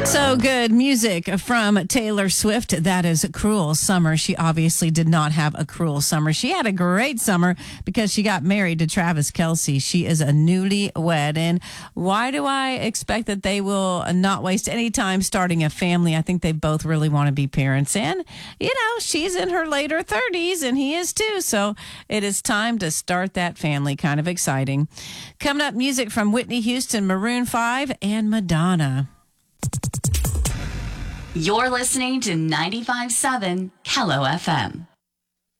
So good music from Taylor Swift. That is Cruel Summer. She obviously did not have a cruel summer. She had a great summer because she got married to Travis Kelce. She is a newlywed. And why do I expect that they will not waste any time starting a family? I think they both really want to be parents. And, you know, she's in her later 30s and he is too. So it is time to start that family. Kind of exciting. Coming up, music from Whitney Houston, Maroon 5, and Madonna. You're listening to 95.7 Hello FM.